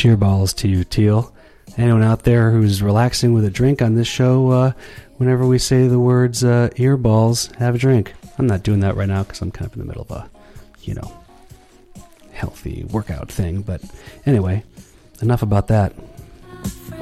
cheer balls to you, Teal. Anyone out there who's relaxing with a drink on this show, whenever we say the words ear balls, have a drink. I'm not doing that right now because I'm kind of in the middle of a, healthy workout thing. But anyway, enough about that.